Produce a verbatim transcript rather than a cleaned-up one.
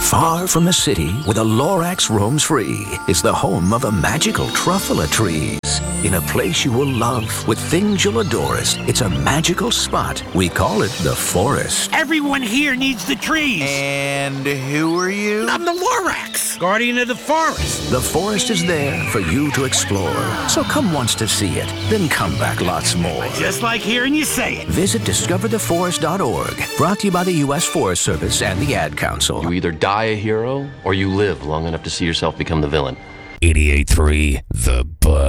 Far from the city, where the Lorax roams free, is the home of a magical truffula trees. In a place you will love, with things you'll adore. It's a magical spot. We call it the forest. Everyone here needs the trees. And who are you? I'm the Lorax, guardian of the forest. The forest is there for you to explore. So come once to see it, then come back lots more. Just like hearing you say it. Visit discover the forest dot org. Brought to you by the U S Forest Service and the Ad Council. You either die a hero or you live long enough to see yourself become the villain. eighty-eight point three The Buzz.